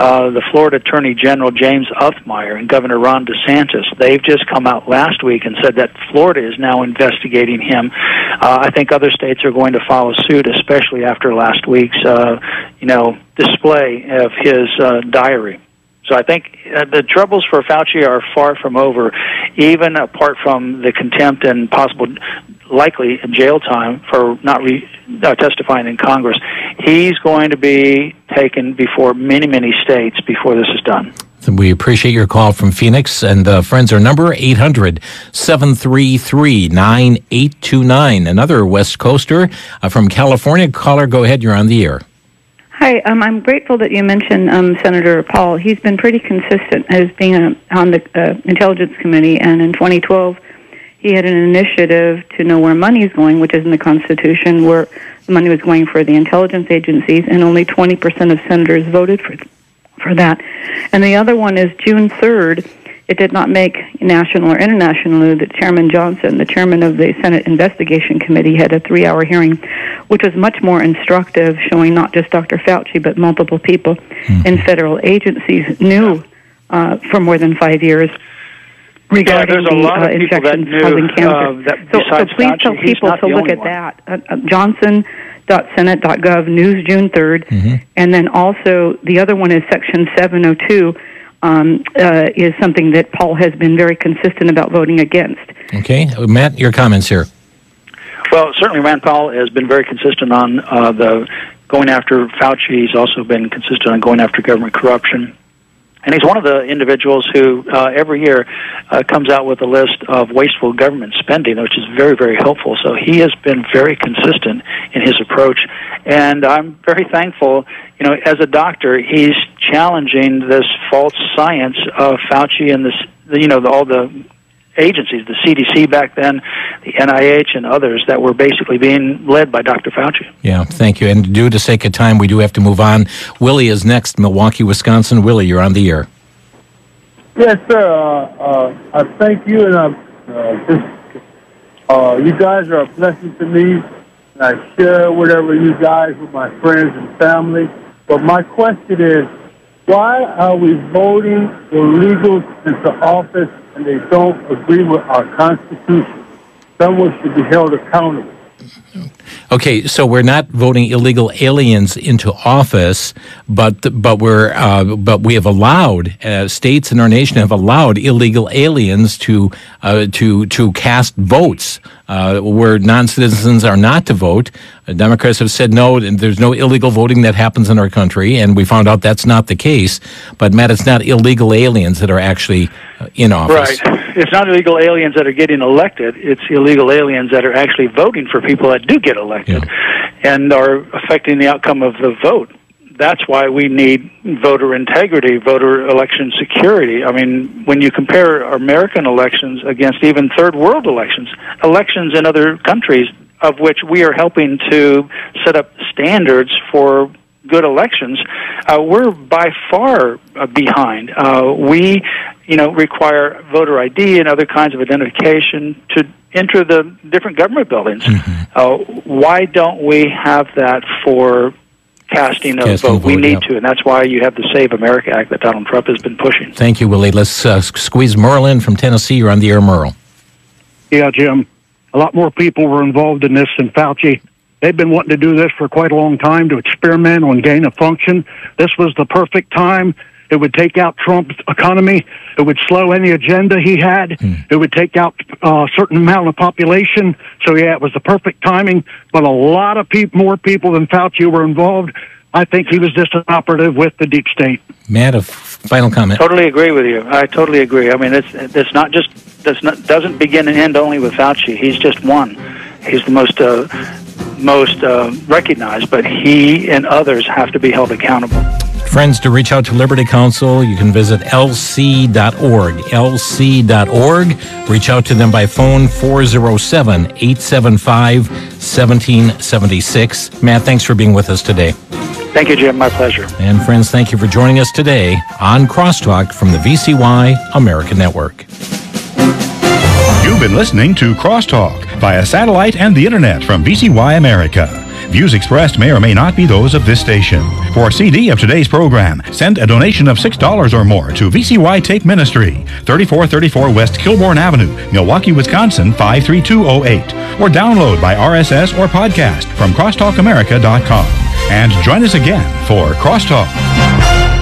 the Florida Attorney General James Uthmeyer and Governor Ron DeSantis, they've just come out last week and said that Florida is now investigating him. I think other states are going to follow suit, especially after last week's, display of his diary. So I think the troubles for Fauci are far from over, even apart from the contempt and possible likely jail time for not testifying in Congress. He's going to be taken before many, many states before this is done. We appreciate your call from Phoenix. And friends, our number, 800-733-9829. Another West Coaster from California. Caller, go ahead. You're on the air. Hi, I'm grateful that you mentioned Senator Paul. He's been pretty consistent as being on the Intelligence Committee, and in 2012, he had an initiative to know where money is going, which is in the Constitution, where the money was going for the intelligence agencies, and only 20% of senators voted for that. And the other one is June 3rd. It did not make national or international news that Chairman Johnson, the chairman of the Senate Investigation Committee, had a 3-hour hearing, which was much more instructive, showing not just Dr. Fauci, but multiple people in federal agencies knew for more than 5 years regarding the infections causing cancer. So please tell people to look at that. Johnson.senate.gov, news June 3rd. And then also the other one is Section 702. Is something that Paul has been very consistent about voting against. Okay. Matt, your comments here. Well, certainly Rand Paul has been very consistent on the going after Fauci. He's also been consistent on going after government corruption. And he's one of the individuals who every year comes out with a list of wasteful government spending, which is very, very helpful. So he has been very consistent in his approach. And I'm very thankful, as a doctor, he's challenging this false science of Fauci and all the agencies, the CDC back then, the NIH and others that were basically being led by Dr. Fauci. Yeah, thank you. And due to sake of time, we do have to move on. Willie is next, Milwaukee, Wisconsin. Willie, you're on the air. Yes, sir. I thank you, and you guys are a blessing to me. And I share whatever you guys with my friends and family. But my question is, why are we voting illegals into office and they don't agree with our Constitution? Someone should be held accountable. Okay, so we're not voting illegal aliens into office, but we have allowed states in our nation have allowed illegal aliens to cast votes where non-citizens are not to vote. Democrats have said no, and there's no illegal voting that happens in our country, and we found out that's not the case. But Matt, it's not illegal aliens that are actually in office. Right. It's not illegal aliens that are getting elected. It's illegal aliens that are actually voting for people that do get elected and are affecting the outcome of the vote. That's why we need voter integrity, voter election security. I mean, when you compare American elections against even third world elections in other countries of which we are helping to set up standards for good elections, we're by far behind. We require voter ID and other kinds of identification to enter the different government buildings. Why don't we have that for casting a vote? We need to, and that's why you have the Save America Act that Donald Trump has been pushing. Thank you, Willie. Let's squeeze Merle in from Tennessee. You're on the air, Merle. Yeah, Jim. A lot more people were involved in this than Fauci. They've been wanting to do this for quite a long time to experiment on gain of function. This was the perfect time. It would take out Trump's economy. It would slow any agenda he had. It would take out a certain amount of population. So, yeah, it was the perfect timing. But a lot of more people than Fauci were involved. I think he was just an operative with the deep state. Matt, a final comment. Totally agree with you. I totally agree. I mean, it's not just doesn't begin and end only with Fauci. He's just one. He's the most recognized, but he and others have to be held accountable. Friends, to reach out to Liberty Counsel, you can visit lc.org. lc.org. Reach out to them by phone, 407-875-1776. Matt, thanks for being with us today. Thank you, Jim. My pleasure. And friends, thank you for joining us today on Crosstalk from the VCY America Network. You've been listening to Crosstalk via satellite and the internet from VCY America. Views expressed may or may not be those of this station. For a CD of today's program, send a donation of $6 or more to VCY Tape Ministry, 3434 West Kilbourne Avenue, Milwaukee, Wisconsin 53208, or download by RSS or podcast from crosstalkamerica.com. And join us again for Crosstalk.